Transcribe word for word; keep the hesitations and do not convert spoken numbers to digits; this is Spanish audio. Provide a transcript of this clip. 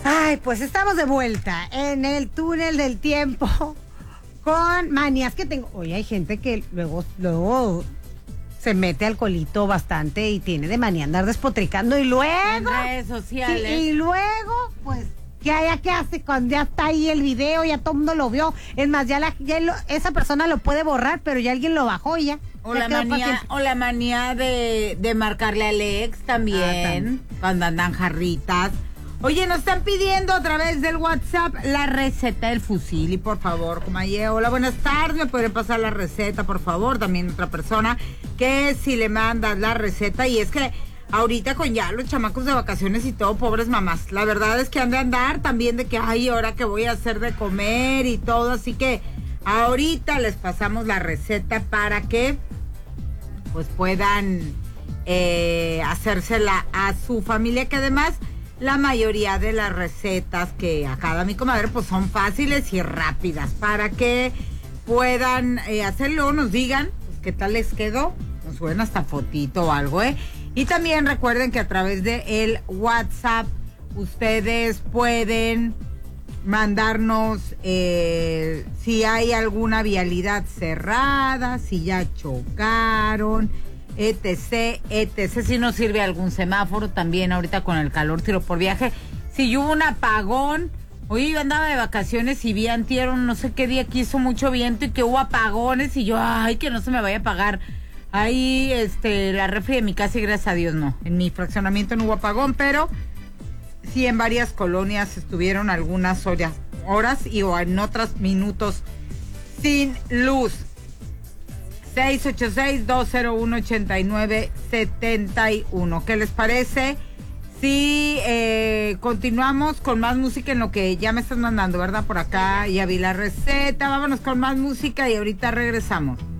Ay, pues estamos de vuelta en el túnel del tiempo con manías que tengo. Oye, hay gente que luego, luego se mete alcoholito bastante y tiene de manía andar despotricando y luego... En redes sociales. Sí, y luego, pues, ¿qué hay? ¿Qué hace cuando ya está ahí el video? Ya todo el mundo lo vio. Es más, ya, la, ya lo, esa persona lo puede borrar, pero ya alguien lo bajó y ya. O ya la manía, o la manía de, de marcarle al ex también, Ah, también, cuando andan jarritas. Oye, nos están pidiendo a través del WhatsApp la receta del fusil. Y por favor, Comayé, hola, buenas tardes. ¿Me pueden pasar la receta, por favor? También otra persona que si le mandas la receta. Y es que ahorita con ya los chamacos de vacaciones y todo, pobres mamás. La verdad es que han de andar también de que, ay, ahora que voy a hacer de comer y todo. Así que ahorita les pasamos la receta para que pues puedan eh, hacérsela a su familia, que además... La mayoría de las recetas que acá da mi comadre pues son fáciles y rápidas para que puedan eh, hacerlo, nos digan pues, qué tal les quedó, nos suben hasta fotito o algo, ¿eh? Y también recuerden que a través de el WhatsApp ustedes pueden mandarnos eh, si hay alguna vialidad cerrada, si ya chocaron, etc, etc, si nos sirve algún semáforo también ahorita con el calor, tiro por viaje, si hubo un apagón. Oye, yo andaba de vacaciones y vi antier, no sé qué día que hizo mucho viento y que hubo apagones y yo, ay, que no se me vaya a apagar ahí este, la refri de mi casa y gracias a Dios no, en mi fraccionamiento no hubo apagón, pero sí en varias colonias estuvieron algunas horas, horas y o en otros minutos sin luz. seis ocho seis, dos cero uno, ocho nueve siete uno. ¿Qué les parece? Sí, eh, continuamos con más música en lo que ya me estás mandando, ¿verdad? Por acá ya vi la receta. Vámonos con más música y ahorita regresamos.